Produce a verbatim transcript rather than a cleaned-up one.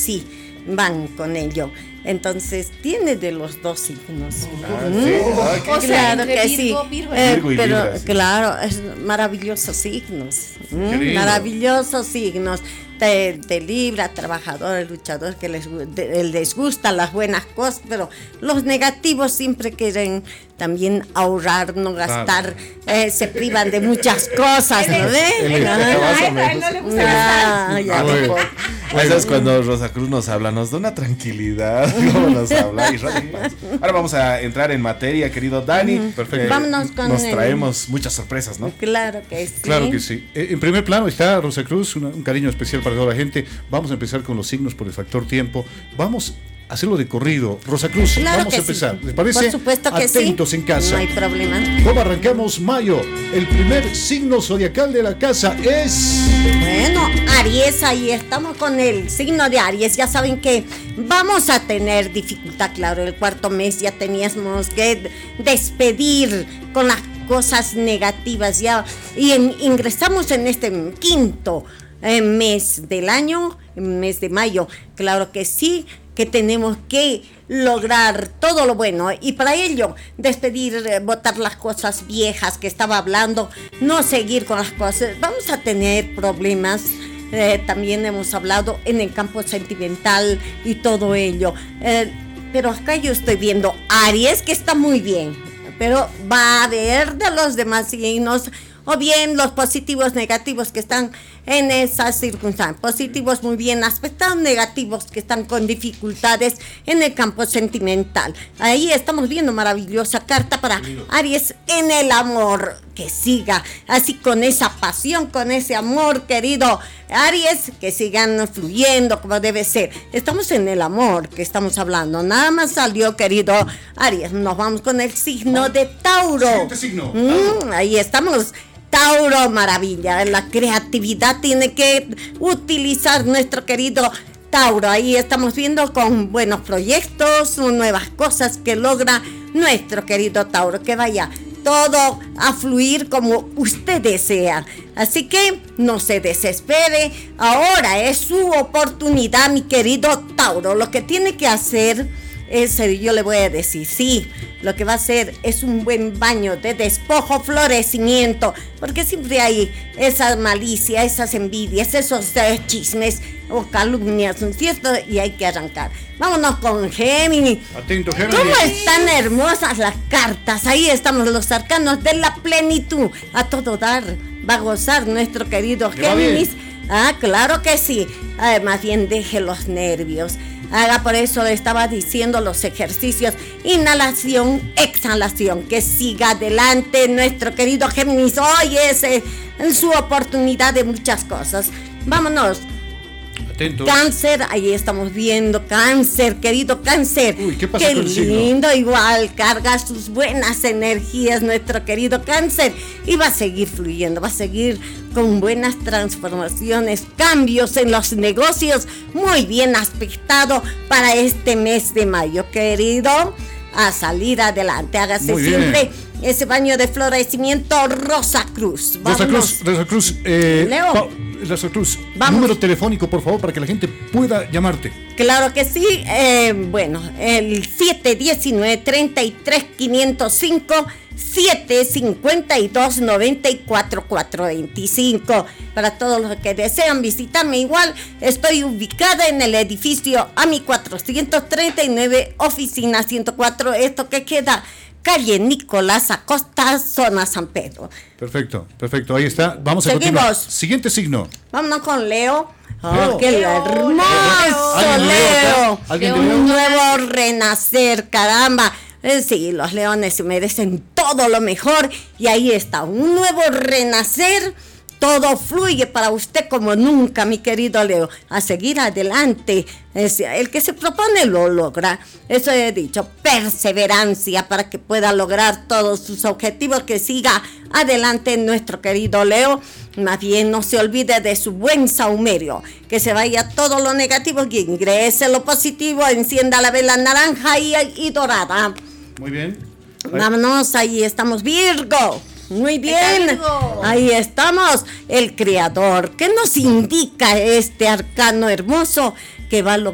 sí van con ello. Entonces tiene de los dos signos. Ah, ¿Mm? sí. Ah, O sea, claro que sí. Virgo, Virgo, Eh, Virgo y pero Libra, sí. claro, es maravillosos signos. ¿Mm? Qué lindo. Maravillosos signos. De, de Libra, trabajador, luchador, que les, de, les gustan las buenas cosas, pero los negativos siempre quieren también ahorrar, no gastar, eh, se privan de muchas cosas, ¿no ves? Él es- Ah, más o A él menos. no le gusta gastar. ah, ya Ah, te bueno. puedo- Esa es cuando Rosa Cruz nos habla, nos da una tranquilidad, cómo nos habla. Y Radio Paz. Ahora vamos a entrar en materia, querido Dani. Perfecto. Vámonos con Nos el- traemos muchas sorpresas, ¿no? Claro que sí. Claro que sí. Eh, En primer plano está Rosa Cruz, una- un cariño especial para toda la gente. Vamos a empezar con los signos por el factor tiempo. Vamos a hacerlo de corrido. Rosa Cruz, Claro vamos que a empezar. sí. ¿Les parece? Por supuesto que sí. Atentos en casa. No hay problema. ¿Cómo arrancamos mayo? El primer signo zodiacal de la casa es... Bueno, Aries, ahí estamos con el signo de Aries. Ya saben que vamos a tener dificultad, claro, el cuarto mes ya teníamos que despedir con las cosas negativas ya y en- ingresamos en este quinto eh, mes del año, mes de mayo. Claro que sí, que tenemos que lograr todo lo bueno y para ello despedir, eh, botar las cosas viejas que estaba hablando, no seguir con las cosas. Vamos a tener problemas, eh, también hemos hablado en el campo sentimental y todo ello, eh, pero acá yo estoy viendo Aries que está muy bien, pero va a haber de los demás signos o bien los positivos, negativos que están en esas circunstancias. Positivos muy bien aspectados, negativos que están con dificultades en el campo sentimental. Ahí estamos viendo maravillosa carta para Aries en el amor, que siga así con esa pasión, con ese amor, querido Aries, que sigan fluyendo como debe ser. Estamos en el amor que estamos hablando. Nada más salió, querido Aries. Nos vamos con el signo de Tauro. Siguiente signo. Mm, ahí estamos. Tauro, maravilla, la creatividad tiene que utilizar nuestro querido Tauro. Ahí estamos viendo con buenos proyectos, nuevas cosas que logra nuestro querido Tauro. Que vaya todo a fluir como usted desea. Así que no se desespere. Ahora es su oportunidad, mi querido Tauro. Lo que tiene que hacer es, yo le voy a decir, sí, lo que va a hacer es un buen baño de despojo, florecimiento, porque siempre hay esa malicia, esas envidias, esos eh, chismes o calumnias, ¿no es cierto? Y hay que arrancar. Vámonos con Géminis. Atento, Géminis. ¿Cómo están hermosas las cartas? Ahí estamos los arcanos de la plenitud. A todo dar va a gozar nuestro querido ¿Le va Géminis. Ah, claro que sí. Ah, más bien deje los nervios. Haga, por eso le estaba diciendo los ejercicios, inhalación, exhalación, que siga adelante nuestro querido Géminis. Hoy es eh, su oportunidad de muchas cosas. Vámonos. Atentos. Cáncer, ahí estamos viendo Cáncer, querido Cáncer. Uy, ¿qué pasa Qué con el signo? lindo, igual carga sus buenas energías nuestro querido Cáncer y va a seguir fluyendo, va a seguir con buenas transformaciones, cambios en los negocios, muy bien aspectado para este mes de mayo, querido. A salir adelante, hágase Muy bien. siempre ese baño de florecimiento Rosa Cruz. Rosa Vámonos. Cruz, Rosa Cruz, eh, Leo. Pa- Rosa Cruz, Vamos. número telefónico, por favor, para que la gente pueda llamarte. Claro que sí, eh, bueno, el siete uno nueve, tres tres, cinco cero cinco, siete cinco dos, nueve cuatro cuatro dos cinco. Para todos los que desean visitarme, igual estoy ubicada en el edificio A M I cuatrocientos treinta y nueve, oficina ciento cuatro, esto que queda calle Nicolás Acosta, zona San Pedro. Perfecto, perfecto, ahí está. Vamos a Seguimos. continuar. Siguiente signo. Vámonos con Leo. Oh, Leo. qué Leo, hermoso, ¿Alguien de Leo Leo. acá? ¿Alguien de Un Leo? nuevo renacer, caramba. Eh, Sí, los leones se merecen todo lo mejor y ahí está, un nuevo renacer. Todo fluye para usted como nunca, mi querido Leo. A seguir adelante. Es- el que se propone lo logra. Eso he dicho. Perseverancia para que pueda lograr todos sus objetivos. Que siga adelante nuestro querido Leo. Más bien no se olvide de su buen saumerio. Que se vaya todo lo negativo, que ingrese lo positivo. Encienda la vela naranja y, y dorada. Muy bien. Vámonos, ahí estamos, Virgo. Muy bien, Está Virgo. ahí estamos, el creador. ¿Qué nos indica este arcano hermoso? Que va a lograr